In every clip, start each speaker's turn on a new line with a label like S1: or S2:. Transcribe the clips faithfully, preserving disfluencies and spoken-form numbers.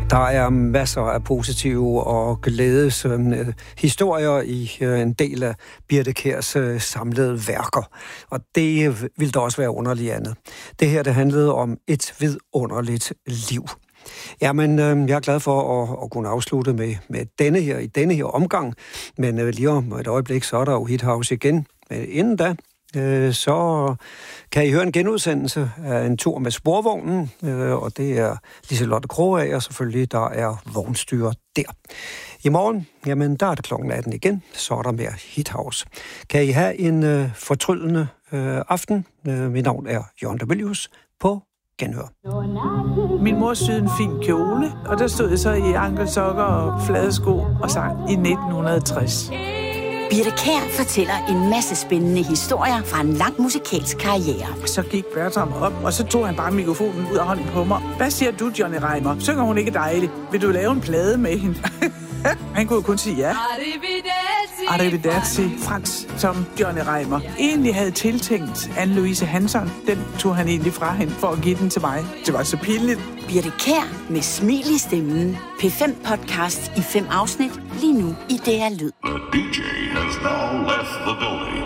S1: Der er masser af positive og glædes øh, historier i øh, en del af Birthe Kjærs øh, samlede værker. Og det øh, ville da også være underligt andet. Det her, det handlede om et vidunderligt liv. Jamen, øh, jeg er glad for at, at kunne afslutte med, med denne her, i denne her omgang. Men øh, lige om et øjeblik, så er der jo Hit House igen. Men inden da, øh, så kan I høre en genudsendelse af en tur med sporvognen. Øh, og det er Liselotte Krogager, og selvfølgelig, der er vognstyrer der. I morgen, jamen, der er det klokken atten igen. Så er der mere Hit House. Kan I have en øh, fortryllende øh, aften? Øh, mit navn er Jørgen Debelius på genhør.
S2: Min mor syede en fin kjole, og der stod jeg så i ankelsokker og flade sko og sang i nitten tres.
S3: Birthe Kjær fortæller en masse spændende historier fra en lang musikalsk karriere.
S2: Så gik Bertram op, og så tog han bare mikrofonen ud af hånden på mig. Hvad siger du, Johnny Reimer? Synger hun ikke dejligt? Vil du lave en plade med hende? Han kunne jo kun sige ja. Arrivederci, Frans, som Johnny Reimer egentlig havde tiltænkt Anne-Louise Hansson. Den tog han egentlig fra hende for at give den til mig. Det var så pinligt.
S3: Birthe Kjær med smil i stemmen. P fem podcast i fem afsnit. Lige nu i D R Lyd.
S4: The D J has now left the building.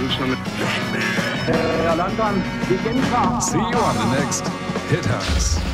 S5: London, igen fra.
S6: See you on the next Hit House.